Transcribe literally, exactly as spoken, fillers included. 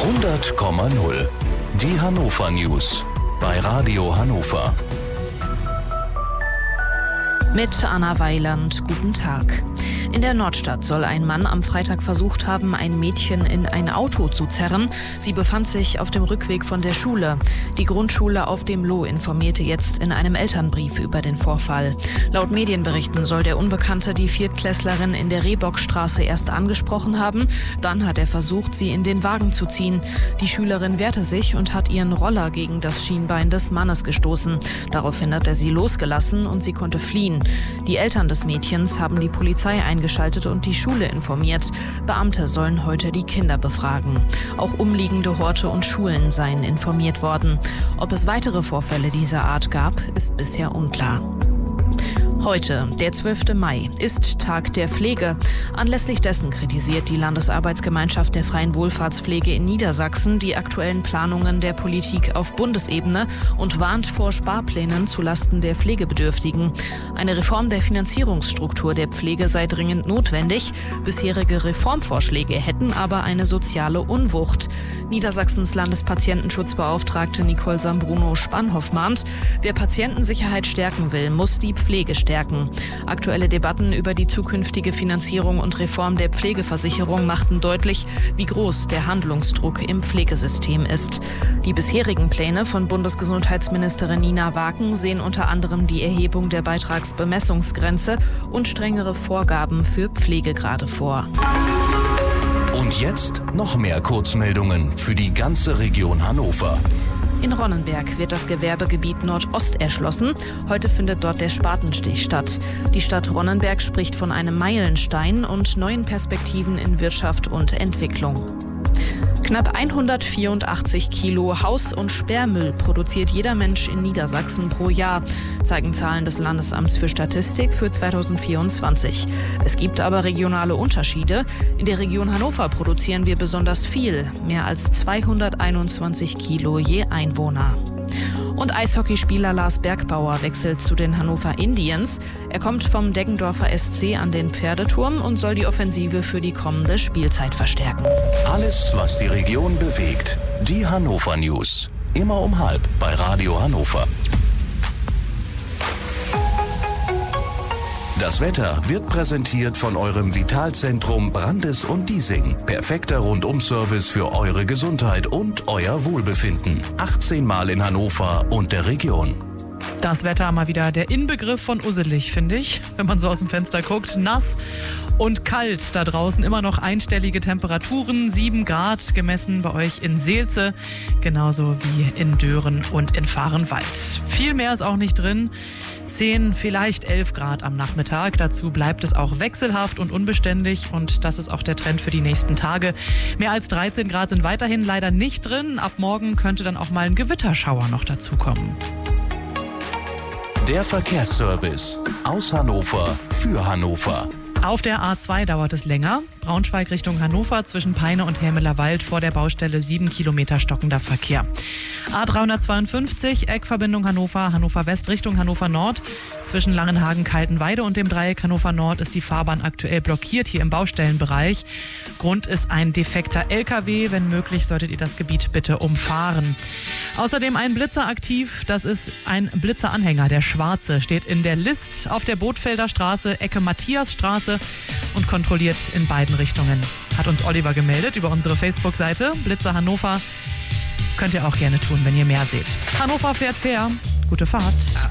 hundert Komma null. Die Hannover News bei Radio Hannover. Mit Anna Weiland, guten Tag. In der Nordstadt soll ein Mann am Freitag versucht haben, ein Mädchen in ein Auto zu zerren. Sie befand sich auf dem Rückweg von der Schule. Die Grundschule auf dem Loh informierte jetzt in einem Elternbrief über den Vorfall. Laut Medienberichten soll der Unbekannte die Viertklässlerin in der Rehbockstraße erst angesprochen haben. Dann hat er versucht, sie in den Wagen zu ziehen. Die Schülerin wehrte sich und hat ihren Roller gegen das Schienbein des Mannes gestoßen. Daraufhin hat er sie losgelassen und sie konnte fliehen. Die Eltern des Mädchens haben die Polizei eingeschaltet und die Schule informiert. Beamte sollen heute die Kinder befragen. Auch umliegende Horte und Schulen seien informiert worden. Ob es weitere Vorfälle dieser Art gab, ist bisher unklar. Heute, der zwölfte Mai, ist Tag der Pflege. Anlässlich dessen kritisiert die Landesarbeitsgemeinschaft der freien Wohlfahrtspflege in Niedersachsen die aktuellen Planungen der Politik auf Bundesebene und warnt vor Sparplänen zulasten der Pflegebedürftigen. Eine Reform der Finanzierungsstruktur der Pflege sei dringend notwendig. Bisherige Reformvorschläge hätten aber eine soziale Unwucht. Niedersachsens Landespatientenschutzbeauftragte Nicole Sambruno-Spannhoff mahnt, wer Patientensicherheit stärken will, muss die Pflege stärken. Aktuelle Debatten über die zukünftige Finanzierung und Reform der Pflegeversicherung machten deutlich, wie groß der Handlungsdruck im Pflegesystem ist. Die bisherigen Pläne von Bundesgesundheitsministerin Nina Waken sehen unter anderem die Erhebung der Beitragsbemessungsgrenze und strengere Vorgaben für Pflegegrade vor. Und jetzt noch mehr Kurzmeldungen für die ganze Region Hannover. In Ronnenberg wird das Gewerbegebiet Nordost erschlossen. Heute findet dort der Spatenstich statt. Die Stadt Ronnenberg spricht von einem Meilenstein und neuen Perspektiven in Wirtschaft und Entwicklung. Knapp hundertvierundachtzig Kilo Haus- und Sperrmüll produziert jeder Mensch in Niedersachsen pro Jahr, zeigen Zahlen des Landesamts für Statistik für zweitausendvierundzwanzig. Es gibt aber regionale Unterschiede. In der Region Hannover produzieren wir besonders viel, mehr als zweihunderteinundzwanzig Kilo je Einwohner. Und Eishockeyspieler Lars Bergbauer wechselt zu den Hannover Indians. Er kommt vom Deggendorfer S C an den Pferdeturm und soll die Offensive für die kommende Spielzeit verstärken. Alles, was die Region bewegt. Die Hannover News. Immer um halb bei Radio Hannover. Das Wetter wird präsentiert von eurem Vitalzentrum Brandes und Diesing. Perfekter Rundum-Service für eure Gesundheit und euer Wohlbefinden. achtzehn Mal in Hannover und der Region. Das Wetter mal wieder der Inbegriff von usselig, finde ich, wenn man so aus dem Fenster guckt. Nass und kalt da draußen, immer noch einstellige Temperaturen, sieben Grad gemessen bei euch in Seelze, genauso wie in Dören und in Vahrenwald. Viel mehr ist auch nicht drin. zehn, vielleicht elf Grad am Nachmittag. Dazu bleibt es auch wechselhaft und unbeständig und das ist auch der Trend für die nächsten Tage. Mehr als dreizehn Grad sind weiterhin leider nicht drin. Ab morgen könnte dann auch mal ein Gewitterschauer noch dazukommen. Der Verkehrsservice aus Hannover für Hannover. Auf der A zwei dauert es länger. Braunschweig Richtung Hannover zwischen Peine und Hämelerwald vor der Baustelle sieben Kilometer stockender Verkehr. A dreihundertzweiundfünfzig, Eckverbindung Hannover, Hannover West Richtung Hannover Nord. Zwischen Langenhagen, Kaltenweide und dem Dreieck Hannover Nord ist die Fahrbahn aktuell blockiert hier im Baustellenbereich. Grund ist ein defekter L K W. Wenn möglich, solltet ihr das Gebiet bitte umfahren. Außerdem ein Blitzer aktiv. Das ist ein Blitzeranhänger, der schwarze, steht in der List auf der Bootfelder Straße, Ecke Matthiasstraße und kontrolliert in beiden Richtungen. Hat uns Oliver gemeldet über unsere Facebook-Seite. Blitzer Hannover könnt ihr auch gerne tun, wenn ihr mehr seht. Hannover fährt fair. Gute Fahrt.